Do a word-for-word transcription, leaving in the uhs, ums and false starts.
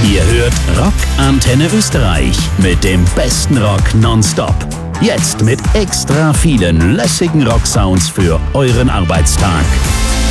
Ihr hört Rock Antenne Österreich mit dem besten Rock nonstop. Jetzt mit extra vielen lässigen Rocksounds für euren Arbeitstag.